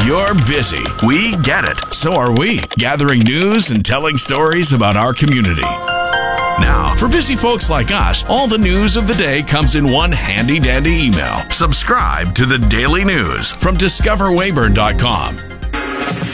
You're busy. We get it. So are we. Gathering news and telling stories about our community. Now, for busy folks like us, all the news of the day comes in one handy-dandy email. Subscribe to the Daily News from DiscoverWeyburn.com.